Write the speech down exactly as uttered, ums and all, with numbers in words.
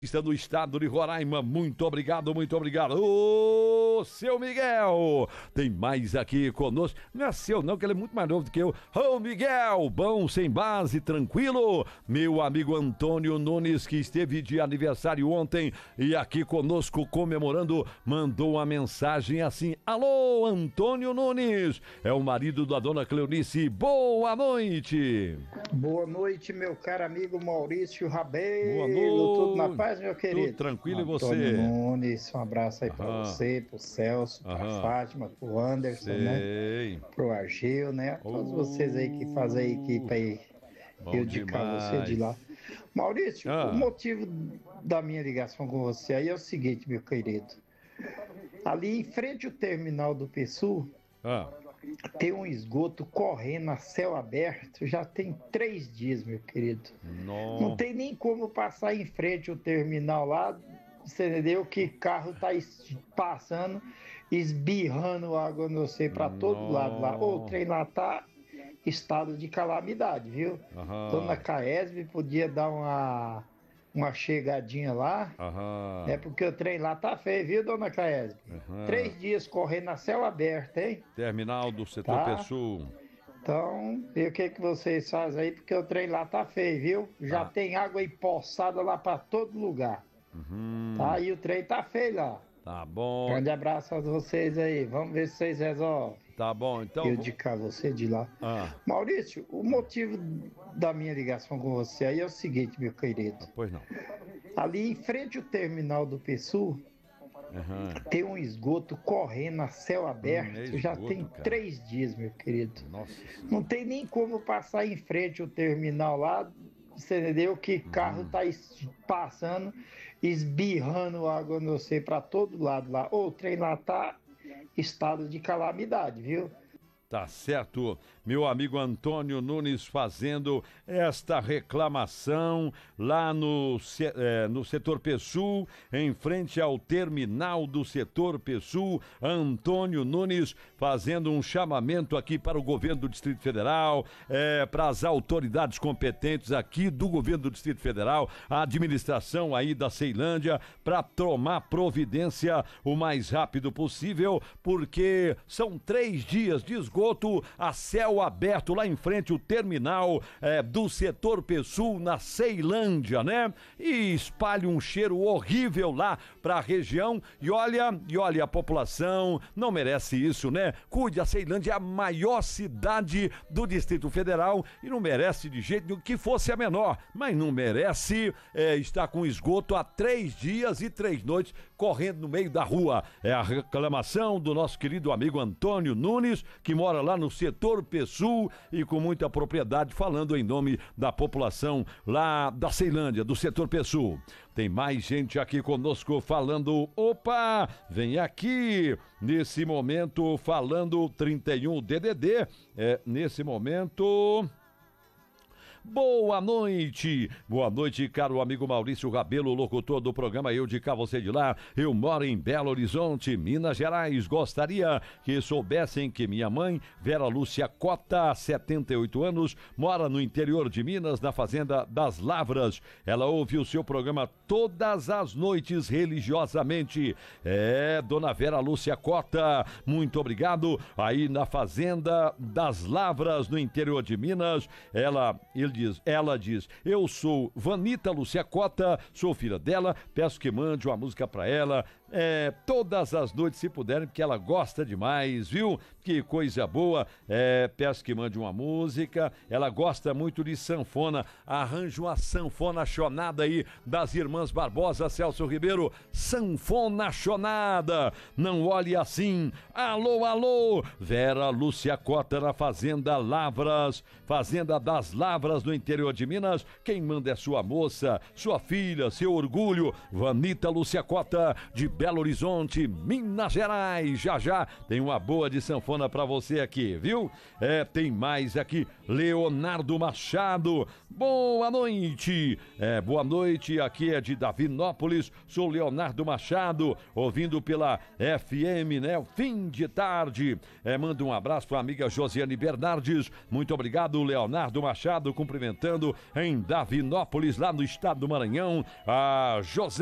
do estado de Roraima, muito obrigado, muito obrigado. Ô, seu Miguel, tem mais aqui conosco, não é seu não, que ele é muito mais novo do que eu. Ô, Miguel, bom, sem base, tranquilo? Meu amigo Antônio Nunes, que esteve de aniversário ontem e aqui conosco comemorando, mandou uma mensagem assim: alô, Antônio Nunes, é o marido da dona Cleonice, boa noite. Boa noite, meu caro amigo Maurício Rabelo, boa noite. Tudo na paz, meu querido? Tudo tranquilo. Antônio e você? Nunes, um abraço aí Aham. pra você, pro Celso, Aham. pra Fátima, pro Anderson, Sei. né? Pro Argel, né? A todos uh, vocês aí que fazem a equipe aí, eu indicar você de lá. Maurício, ah. o motivo da minha ligação com você aí é o seguinte, meu querido. Ali em frente ao terminal do Pessul, ah. tem um esgoto correndo a céu aberto, já tem três dias, meu querido. Não, Não tem nem como passar em frente ao terminal lá, você entendeu? Que carro tá passando, esbirrando água, não sei, pra todo lado lá. O trem lá tá estado de calamidade, viu? Aham. Dona Caesb podia dar uma... uma chegadinha lá, Aham. é porque o trem lá tá feio, viu, dona Caesb? Três dias correndo a céu aberto, hein? Terminal do setor tá? Pessul. Então, e o que que vocês fazem aí, porque o trem lá tá feio, viu? Já ah. tem água empoçada lá pra todo lugar. Uhum. Tá, e o trem tá feio lá. Tá bom. Grande abraço a vocês aí, vamos ver se vocês resolvem. Tá bom, então... Eu indicar você de lá. Ah. Maurício, o motivo da minha ligação com você aí é o seguinte, meu querido. Ah, pois não. Ali em frente ao terminal do Pessul, uhum. tem um esgoto correndo a céu aberto, hum, é esgoto, já tem cara. três dias, meu querido. Nossa. Não tem nem como passar em frente ao terminal lá, você entendeu? Que carro uhum. tá passando, esbirrando água, não sei, pra todo lado lá. O trem lá tá estado de calamidade, viu? Tá certo, meu amigo Antônio Nunes fazendo esta reclamação lá no, é, no setor Pessul, em frente ao terminal do setor Pessul. Antônio Nunes fazendo um chamamento aqui para o governo do Distrito Federal, é, para as autoridades competentes aqui do governo do Distrito Federal, a administração aí da Ceilândia, para tomar providência o mais rápido possível, porque são três dias de esgoto a céu aberto lá em frente o terminal é, do setor Pessul na Ceilândia, né? E espalha um cheiro horrível lá pra região e olha, e olha, a população não merece isso, né? Cuide, a Ceilândia é a maior cidade do Distrito Federal e não merece de jeito nenhum que fosse a menor, mas não merece é, estar com esgoto há três dias e três noites correndo no meio da rua. É a reclamação do nosso querido amigo Antônio Nunes, que mora lá no setor Pessul e com muita propriedade, falando em nome da população lá da Ceilândia, do setor Pessul. Tem mais gente aqui conosco falando, opa, vem aqui, nesse momento falando trinta e um D D D, é, nesse momento... Boa noite, boa noite, caro amigo Maurício Rabelo, locutor do programa Eu de Cá, Você de Lá. Eu moro em Belo Horizonte, Minas Gerais. Gostaria que soubessem que minha mãe, Vera Lúcia Cota, setenta e oito anos, mora no interior de Minas, na fazenda das Lavras. Ela ouve o seu programa todas as noites religiosamente. É, dona Vera Lúcia Cota, muito obrigado. Aí na fazenda das Lavras, no interior de Minas, ela... ele Diz, ela diz, eu sou Vanita Lúcia Cota, sou filha dela, peço que mande uma música pra ela, é, todas as noites se puderem, porque ela gosta demais, viu? Que coisa boa, é, peço que mande uma música, ela gosta muito de sanfona, arranja uma sanfona chonada aí das irmãs Barbosa, Celso Ribeiro, sanfona chonada, não olhe assim, alô, alô, Vera Lúcia Cota na Fazenda Lavras, Fazenda das Lavras no interior de Minas, quem manda é sua moça, sua filha, seu orgulho, Vanita Lúcia Cota, de Belo Horizonte, Minas Gerais. Já já tem uma boa de sanfona pra você aqui, viu? É, tem mais aqui, Leonardo Machado, boa noite, é, boa noite, aqui é de Davinópolis, sou Leonardo Machado, ouvindo pela F M, né, fim de tarde, é, manda um abraço pra amiga Josiane Bernardes, muito obrigado, Leonardo Machado, com cumprimentando em Davinópolis, lá no estado do Maranhão, a José